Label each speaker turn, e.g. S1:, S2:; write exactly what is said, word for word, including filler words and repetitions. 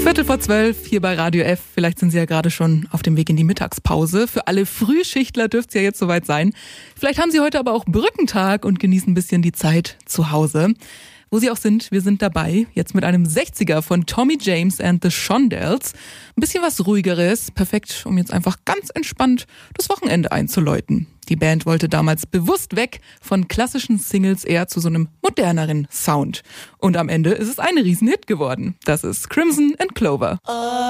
S1: Viertel vor zwölf hier bei Radio F. Vielleicht sind Sie ja gerade schon auf dem Weg in die Mittagspause. Für alle Frühschichtler dürfte es ja jetzt soweit sein. Vielleicht haben Sie heute aber auch Brückentag und genießen ein bisschen die Zeit zu Hause. Wo Sie auch sind, wir sind dabei. Jetzt mit einem sechziger von Tommy James and the Shondells. Ein bisschen was Ruhigeres. Perfekt, um jetzt einfach ganz entspannt das Wochenende einzuläuten. Die Band wollte damals bewusst weg von klassischen Singles eher zu so einem moderneren Sound. Und am Ende ist es ein Riesenhit geworden. Das ist Crimson and Clover.